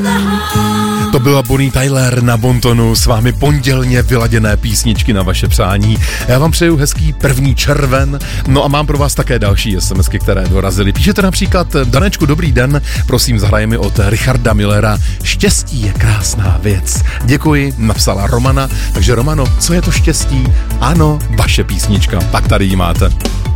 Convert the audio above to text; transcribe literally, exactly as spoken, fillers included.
To byla Bonnie Tyler na Bontonu, s vámi pondělně vyladěné písničky na vaše přání. Já vám přeju hezký první červen, no a mám pro vás také další SMSky, které dorazily. Píšete například: Danečku, dobrý den, prosím zahraje mi od Richarda Millera Štěstí je krásná věc. Děkuji, napsala Romana. Takže Romano, co je to štěstí? Ano, vaše písnička, tak tady ji máte.